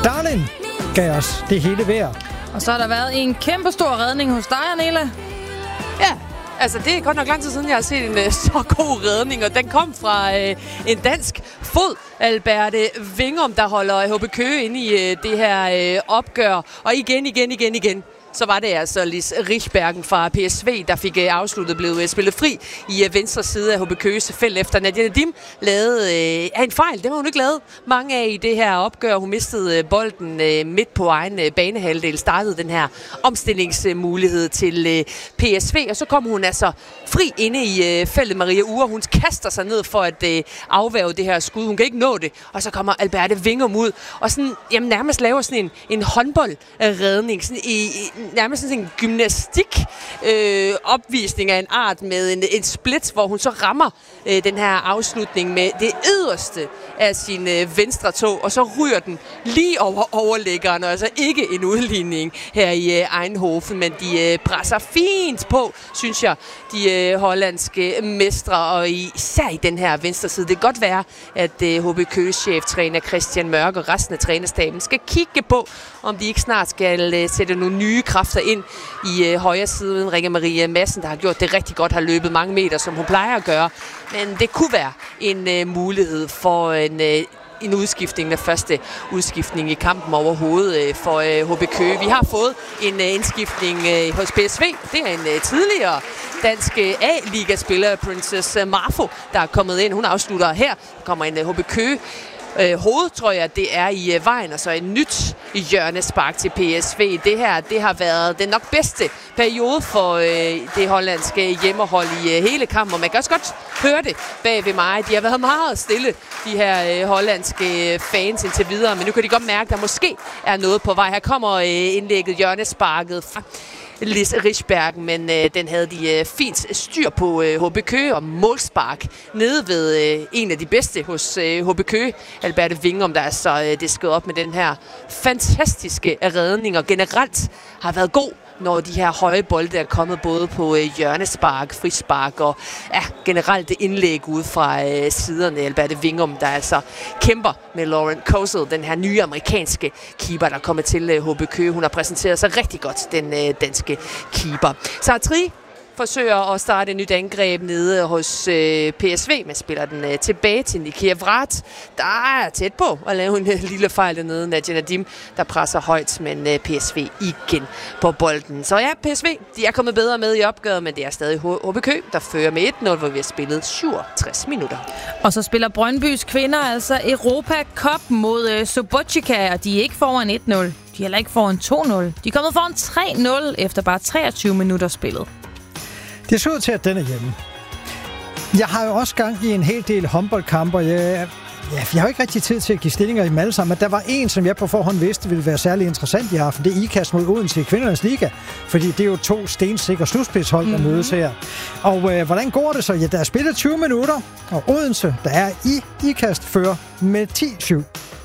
Darling gav os det hele værd. Og så har der været en kæmpe stor redning hos dig, Anela. Ja, altså det er godt nok lang tid siden, jeg har set en så god redning, og den kom fra en dansk fod, Alberte Vingum, der holder HB Køge inde i det her opgør. Og igen, så var det altså Lis Richbergen fra PSV, der fik afsluttet, blev spillet fri i venstre side af HB Køges felt efter Nadia Nadim lavede en fejl. Det var hun ikke lavet mange af i det her opgør. Hun mistede bolden midt på egen banehalvdel, startede den her omstillingsmulighed til PSV, og så kom hun altså fri inde i feltet. Maria Ure, hun kaster sig ned for at afværge det her skud. Hun kan ikke nå det, og så kommer Alberte Vingum ud og sådan, nærmest laver sådan en håndboldredning, sådan nærmest sådan en gymnastik opvisning af en art med en split, hvor hun så rammer den her afslutning med det yderste af sin venstre tå, og så ryger den lige over overlæggeren, og altså ikke en udligning her i Eindhoven, men de presser fint på, synes jeg, de hollandske mestre, og især i den her venstre side. Det kan godt være, at HB Køges cheftræner Christian Mørk og resten af trænerstaben skal kigge på, om de ikke snart skal sætte nogle nye kræfter ind i højre siden. Rikke Marie Madsen, der har gjort det rigtig godt, har løbet mange meter, som hun plejer at gøre. Men det kunne være en mulighed for en udskiftning, den første udskiftning i kampen overhovedet for HB Køge. Vi har fået en indskiftning hos PSV. Det er en tidligere dansk A-ligaspiller, Princess Marfo, der er kommet ind. Hun afslutter her. Der kommer en HB Køge hoved, tror jeg, det er i vejen, og så et nyt hjørnespark til PSV. Det her, det har været den nok bedste periode for det hollandske hjemmehold i hele kampen, og man kan også godt høre det bag ved mig. De har været meget stille, de her hollandske fans indtil videre, men nu kan de godt mærke, at der måske er noget på vej. Her kommer indlægget hjørnesparket fra Lis Richbergen, men den havde de fint styr på HB Køge, og målspark nede ved en af de bedste hos HB Køge, Alberte Vingum, der er så disket op med den her fantastiske redning, og generelt har været god, når de her høje bolde er kommet både på hjørnespark, frispark og generelt det indlæg ud fra siderne. Alberte Vingum, der altså kæmper med Lauren Kosel, den her nye amerikanske keeper, der kommer til HB Køge. Hun har præsenteret sig rigtig godt, den danske keeper. Sartri forsøger at starte et nyt angreb nede hos PSV, men spiller den tilbage til Nikia Vrat, der er tæt på at lave en lille fejl dernede. Nadia Nadim, der presser højt, men PSV igen på bolden. Så ja, PSV, de er kommet bedre med i opgøret, men det er stadig HB Køge, der fører med 1-0, hvor vi har spillet 67 minutter. Og så spiller Brøndbys kvinder altså Europa Cup mod Subotica, og de er ikke foran 1-0. De er heller ikke foran 2-0. De er kommet foran 3-0 efter bare 23 minutter spillet. Det så ud til, at den er hjemme. Jeg har jo også gang i en hel del håndboldkamper. Jeg har jo ikke rigtig tid til at give stillinger i dem alle sammen, men der var en, som jeg på forhånd vidste ville være særlig interessant i aften. Det er IKAST mod Odense i kvindernes liga, fordi det er jo 2 stensikre slutspidshold, der mødes her. Og hvordan går det så? Ja, der er spillet 20 minutter, og Odense, der er i IKAST, fører med 10-7.